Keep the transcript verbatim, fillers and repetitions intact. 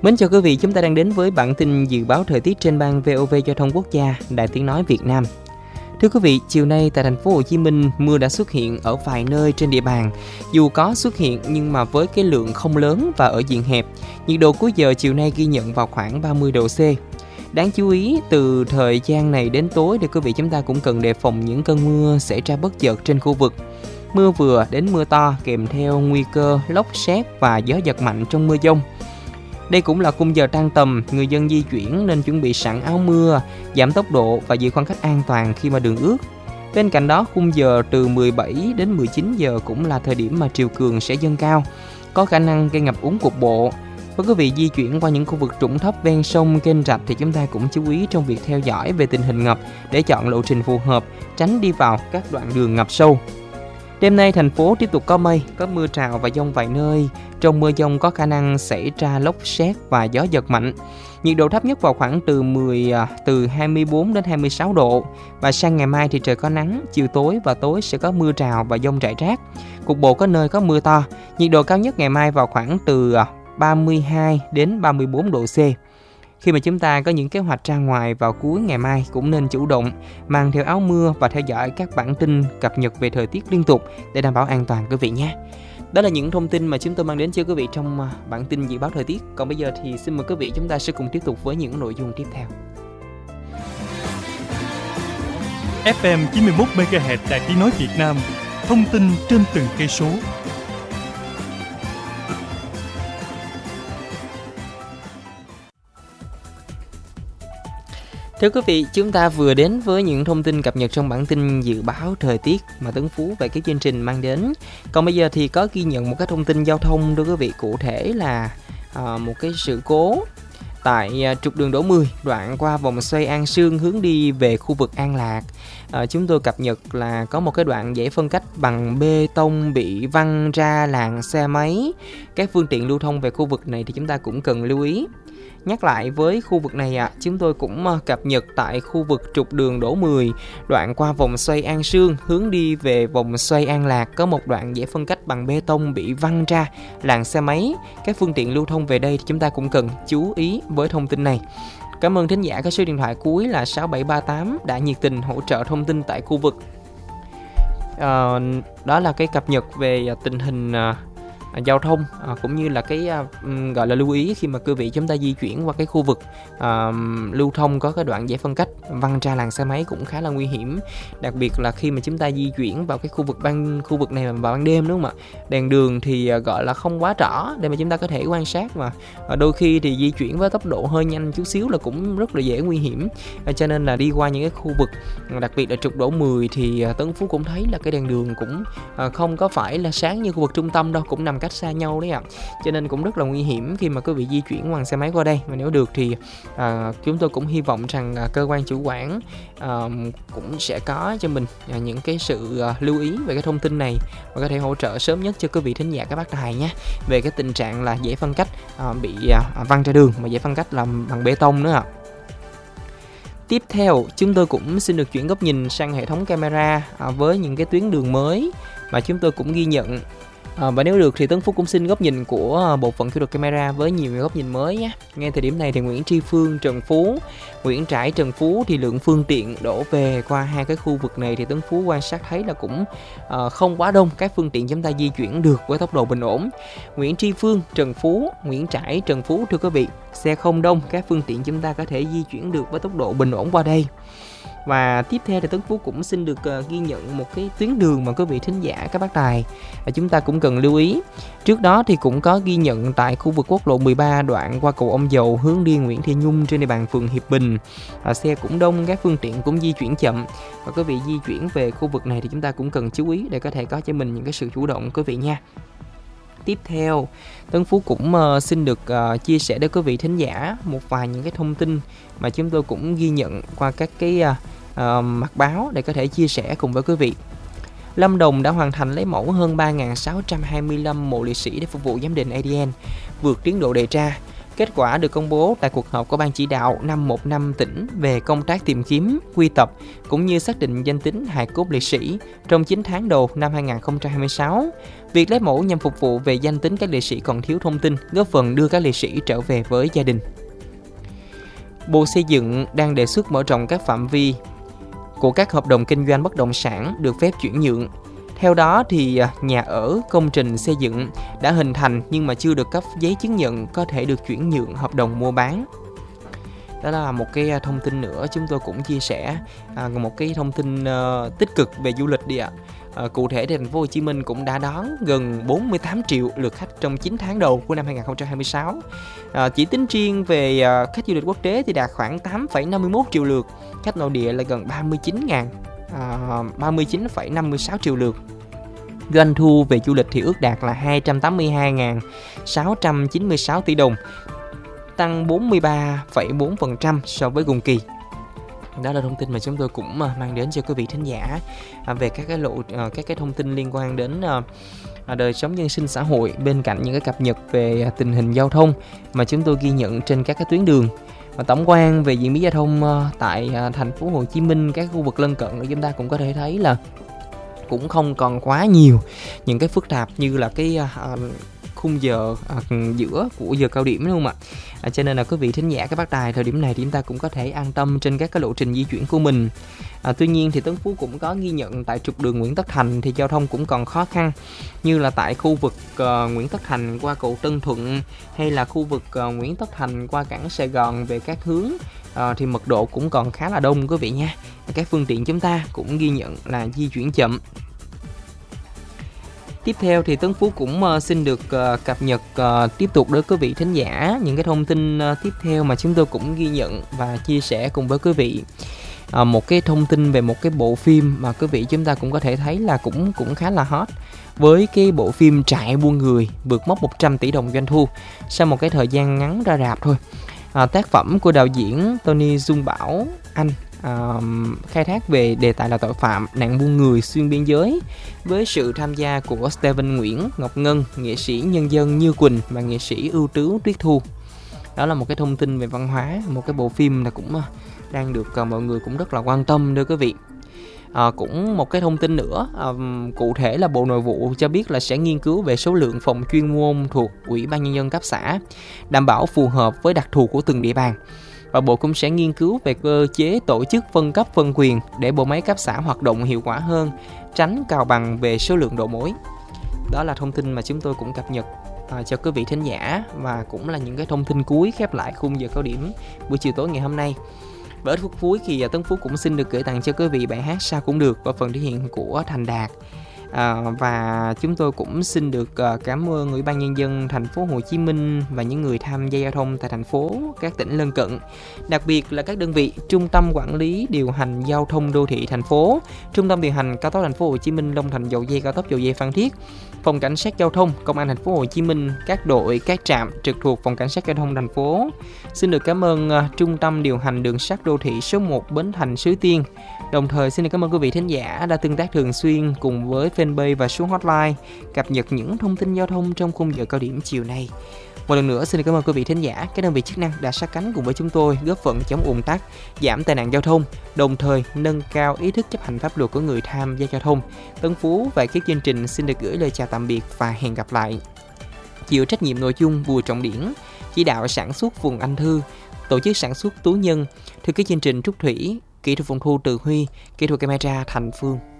Mến chào quý vị, chúng ta đang đến với bản tin dự báo thời tiết trên ban vê o vê Giao thông Quốc gia, Đài Tiếng nói Việt Nam. Thưa quý vị, chiều nay tại thành phố Hồ Chí Minh, mưa đã xuất hiện ở vài nơi trên địa bàn. Dù có xuất hiện nhưng mà với cái lượng không lớn và ở diện hẹp. Nhiệt độ cuối giờ chiều nay ghi nhận vào khoảng ba mươi độ C. Đáng chú ý, từ thời gian này đến tối thì quý vị chúng ta cũng cần đề phòng những cơn mưa xảy ra bất chợt trên khu vực. Mưa vừa đến mưa to kèm theo nguy cơ lốc sét và gió giật mạnh trong mưa dông. Đây cũng là khung giờ tan tầm, người dân di chuyển nên chuẩn bị sẵn áo mưa, giảm tốc độ và giữ khoảng cách an toàn khi mà đường ướt. Bên cạnh đó, khung giờ từ mười bảy đến mười chín giờ cũng là thời điểm mà triều cường sẽ dâng cao, có khả năng gây ngập úng cục bộ. Với quý vị di chuyển qua những khu vực trũng thấp ven sông, kênh rạch thì chúng ta cũng chú ý trong việc theo dõi về tình hình ngập để chọn lộ trình phù hợp, tránh đi vào các đoạn đường ngập sâu. Đêm nay thành phố tiếp tục có mây, có mưa rào và dông vài nơi. Trong mưa dông có khả năng xảy ra lốc sét và gió giật mạnh. Nhiệt độ thấp nhất vào khoảng từ mười từ hai mươi bốn đến hai mươi sáu độ. Và sang ngày mai thì trời có nắng, chiều tối và tối sẽ có mưa rào và dông rải rác. Cục bộ có nơi có mưa to. Nhiệt độ cao nhất ngày mai vào khoảng từ ba mươi hai đến ba mươi bốn độ C. Khi mà chúng ta có những kế hoạch ra ngoài vào cuối ngày mai cũng nên chủ động mang theo áo mưa và theo dõi các bản tin cập nhật về thời tiết liên tục để đảm bảo an toàn quý vị nhé. Đó là những thông tin mà chúng tôi mang đến cho quý vị trong bản tin dự báo thời tiết. Còn bây giờ thì xin mời quý vị chúng ta sẽ cùng tiếp tục với những nội dung tiếp theo. ép em chín mươi mốt mê ga héc Đài Tiếng nói Việt Nam, thông tin trên từng cây số. Thưa quý vị, chúng ta vừa đến với những thông tin cập nhật trong bản tin dự báo thời tiết mà Tấn Phú về cái chương trình mang đến. Còn bây giờ thì có ghi nhận một cái thông tin giao thông thưa quý vị, cụ thể là à, một cái sự cố tại à, trục đường Đỗ mười đoạn qua vòng xoay An Sương hướng đi về khu vực An Lạc. À, chúng tôi cập nhật là có một cái đoạn giải phân cách bằng bê tông bị văng ra làn xe máy. Các phương tiện lưu thông về khu vực này thì chúng ta cũng cần lưu ý. Nhắc lại với khu vực này ạ, à, chúng tôi cũng cập nhật tại khu vực trục đường Đỗ mười đoạn qua vòng xoay An Sương hướng đi về vòng xoay An Lạc có một đoạn giải phân cách bằng bê tông bị văng ra làn xe máy. Các phương tiện lưu thông về đây thì chúng ta cũng cần chú ý với thông tin này. Cảm ơn thính giả có số điện thoại cuối là sáu bảy ba tám đã nhiệt tình hỗ trợ thông tin tại khu vực. À, đó là cái cập nhật về tình hình à, giao thông à, cũng như là cái à, gọi là lưu ý khi mà quý vị chúng ta di chuyển qua cái khu vực à, lưu thông có cái đoạn giải phân cách văng ra làn xe máy cũng khá là nguy hiểm, đặc biệt là khi mà chúng ta di chuyển vào cái khu vực ban khu vực này vào ban đêm, đúng không ạ? Đèn đường thì à, gọi là không quá rõ để mà chúng ta có thể quan sát, mà à, đôi khi thì di chuyển với tốc độ hơi nhanh chút xíu là cũng rất là dễ nguy hiểm, à, cho nên là đi qua những cái khu vực đặc biệt là trục Đỗ mười thì à, Tấn Phú cũng thấy là cái đèn đường cũng à, không có phải là sáng như khu vực trung tâm đâu, cũng nằm cách xa nhau đấy ạ, à. Cho nên cũng rất là nguy hiểm khi mà quý vị di chuyển bằng xe máy qua đây. Mà nếu được thì à, chúng tôi cũng hy vọng rằng à, cơ quan chủ quản à, cũng sẽ có cho mình à, những cái sự à, lưu ý về cái thông tin này và có thể hỗ trợ sớm nhất cho quý vị thính giả các bác đài nhé, về cái tình trạng là giải phân cách à, bị à, văng ra đường mà giải phân cách làm bằng bê tông nữa ạ. À. Tiếp theo, chúng tôi cũng xin được chuyển góc nhìn sang hệ thống camera à, với những cái tuyến đường mới mà chúng tôi cũng ghi nhận. À, và nếu được thì Tấn Phú cũng xin góc nhìn của bộ phận kỹ thuật camera với nhiều góc nhìn mới nhé. Ngay thời điểm này thì Nguyễn Tri Phương, Trần Phú, Nguyễn Trãi, Trần Phú thì lượng phương tiện đổ về qua hai cái khu vực này thì Tấn Phú quan sát thấy là cũng uh, không quá đông, các phương tiện chúng ta di chuyển được với tốc độ bình ổn. Nguyễn Tri Phương, Trần Phú, Nguyễn Trãi, Trần Phú thưa quý vị, xe không đông, các phương tiện chúng ta có thể di chuyển được với tốc độ bình ổn qua đây. Và tiếp theo thì Tấn Phú cũng xin được uh, ghi nhận một cái tuyến đường mà quý vị thính giả các bác đài uh, chúng ta cũng cần lưu ý. Trước đó thì cũng có ghi nhận tại khu vực quốc lộ mười ba đoạn qua cầu Ông Dầu hướng đi Nguyễn Thị Nhung trên địa bàn phường Hiệp Bình. Uh, xe cũng đông, các phương tiện cũng di chuyển chậm. Và quý vị di chuyển về khu vực này thì chúng ta cũng cần chú ý để có thể có cho mình những cái sự chủ động quý vị nha. Tiếp theo, Tấn Phú cũng uh, xin được uh, chia sẻ đến quý vị thính giả một vài những cái thông tin mà chúng tôi cũng ghi nhận qua các cái uh, uh, mặt báo để có thể chia sẻ cùng với quý vị. Lâm Đồng đã hoàn thành lấy mẫu hơn ba nghìn sáu trăm hai mươi lăm mộ liệt sĩ để phục vụ giám định a đê en, vượt tiến độ đề ra. Kết quả được công bố tại cuộc họp của Ban chỉ đạo năm một năm tỉnh về công tác tìm kiếm, quy tập cũng như xác định danh tính hài cốt liệt sĩ trong chín tháng đầu năm hai không hai sáu. Việc lấy mẫu nhằm phục vụ về danh tính các liệt sĩ còn thiếu thông tin, góp phần đưa các liệt sĩ trở về với gia đình. Bộ Xây dựng đang đề xuất mở rộng các phạm vi của các hợp đồng kinh doanh bất động sản được phép chuyển nhượng. Theo đó thì nhà ở, công trình xây dựng đã hình thành nhưng mà chưa được cấp giấy chứng nhận có thể được chuyển nhượng hợp đồng mua bán. Đó là một cái thông tin nữa chúng tôi cũng chia sẻ, à, một cái thông tin uh, tích cực về du lịch đi ạ. À, cụ thể thì thành phố Hồ Chí Minh cũng đã đón gần bốn mươi tám triệu lượt khách trong chín tháng đầu của năm hai không hai sáu. À, chỉ tính riêng về uh, khách du lịch quốc tế thì đạt khoảng tám phẩy năm mươi mốt triệu lượt, khách nội địa là gần ba mươi chín nghìn ba mươi chín phẩy năm mươi sáu triệu lượt. Doanh thu về du lịch thì ước đạt là hai trăm tám mươi hai nghìn sáu trăm chín mươi sáu tỷ đồng, tăng bốn mươi ba phẩy bốn phần trăm so với cùng kỳ. Đó là thông tin mà chúng tôi cũng mang đến cho quý vị thính giả về các cái lộ các cái thông tin liên quan đến đời sống nhân sinh xã hội, bên cạnh những cái cập nhật về tình hình giao thông mà chúng tôi ghi nhận trên các cái tuyến đường. Và tổng quan về diễn biến giao thông tại thành phố Hồ Chí Minh, các khu vực lân cận thì chúng ta cũng có thể thấy là cũng không còn quá nhiều những cái phức tạp như là cái uh, khung giờ uh, giữa của giờ cao điểm, đúng không ạ? À, cho nên là quý vị thính giả các bác đài thời điểm này thì chúng ta cũng có thể an tâm trên các cái lộ trình di chuyển của mình. À, tuy nhiên thì Tân Phú cũng có ghi nhận tại trục đường Nguyễn Tất Thành thì giao thông cũng còn khó khăn, như là tại khu vực uh, Nguyễn Tất Thành qua cầu Tân Thuận hay là khu vực uh, Nguyễn Tất Thành qua cảng Sài Gòn về các hướng uh, thì mật độ cũng còn khá là đông quý vị nha. Các phương tiện chúng ta cũng ghi nhận là di chuyển chậm. Tiếp theo thì Tấn Phú cũng uh, xin được uh, cập nhật uh, tiếp tục đối với quý vị thính giả những cái thông tin uh, tiếp theo mà chúng tôi cũng ghi nhận và chia sẻ cùng với quý vị. Uh, một cái thông tin về một cái bộ phim mà quý vị chúng ta cũng có thể thấy là cũng cũng khá là hot, với cái bộ phim Trại Buôn Người vượt mốc một trăm tỷ đồng doanh thu sau một cái thời gian ngắn ra rạp thôi. Uh, tác phẩm của đạo diễn Tony Dung Bảo Anh Uh, khai thác về đề tài là tội phạm nạn buôn người xuyên biên giới với sự tham gia của Steven Nguyễn, Ngọc Ngân, nghệ sĩ nhân dân Như Quỳnh và nghệ sĩ ưu tú Tuyết Thu. Đó là một cái thông tin về văn hóa, một cái bộ phim là cũng uh, đang được uh, mọi người cũng rất là quan tâm thưa quý vị. À, cũng một cái thông tin nữa, à, cụ thể là Bộ Nội vụ cho biết là sẽ nghiên cứu về số lượng phòng chuyên môn thuộc Ủy ban Nhân dân cấp xã, đảm bảo phù hợp với đặc thù của từng địa bàn. Và Bộ cũng sẽ nghiên cứu về cơ chế tổ chức phân cấp phân quyền để bộ máy cấp xã hoạt động hiệu quả hơn, tránh cào bằng về số lượng đầu mối. Đó là thông tin mà chúng tôi cũng cập nhật à, cho quý vị thính giả, và cũng là những cái thông tin cuối khép lại khung giờ cao điểm buổi chiều tối ngày hôm nay. Và ít phút cuối thì Tấn Phú cũng xin được gửi tặng cho quý vị bài hát Sao Cũng Được và phần thể hiện của Thành Đạt. À, và chúng tôi cũng xin được uh, cảm ơn Ủy ban Nhân dân thành phố Hồ Chí Minh và những người tham gia giao thông tại thành phố, các tỉnh lân cận, đặc biệt là các đơn vị Trung tâm Quản lý Điều hành Giao thông Đô thị thành phố, Trung tâm Điều hành Cao tốc thành phố Hồ Chí Minh Long Thành Dầu Dây, Cao tốc Dầu Dây Phan Thiết, Phòng Cảnh sát Giao thông Công an thành phố Hồ Chí Minh, các đội, các trạm trực thuộc Phòng Cảnh sát Giao thông thành phố. Xin được cảm ơn uh, Trung tâm Điều hành Đường sắt Đô thị số một Bến Thành Suối Tiên. Đồng thời xin được cảm ơn quý vị thính giả đã tương tác thường xuyên cùng với fanpage và số hotline cập nhật những thông tin giao thông trong khung giờ cao điểm chiều nay. Một lần nữa xin được cảm ơn quý vị thính giả, các đơn vị chức năng đã sát cánh cùng với chúng tôi góp phần chống ùn tắc, giảm tai nạn giao thông, đồng thời nâng cao ý thức chấp hành pháp luật của người tham gia giao thông. Tấn Phú và các chương trình xin được gửi lời chào tạm biệt và hẹn gặp lại. Chịu trách nhiệm nội dung Bùi Trọng Điển, chỉ đạo sản xuất Phùng Anh Thư, tổ chức sản xuất Tú Nhân, thư ký chương trình Trúc Thủy, kỹ thuật phòng thu Từ Huy, kỹ thuật camera Thành Phương.